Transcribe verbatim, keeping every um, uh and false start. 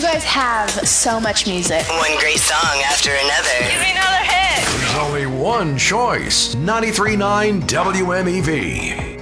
guys have so much music. One great song after another. Give me another hit. There's only one choice. ninety-three point nine W M E V.